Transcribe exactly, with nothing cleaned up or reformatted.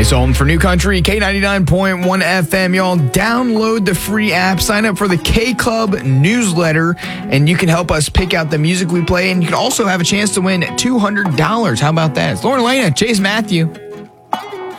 Nice home for New Country, K ninety-nine point one F M. Y'all download the free app, sign up for the K Club newsletter, and you can help us pick out the music we play, and you can also have a chance to win two hundred dollars. How about that? It's Lauren Elena, Chase Matthew.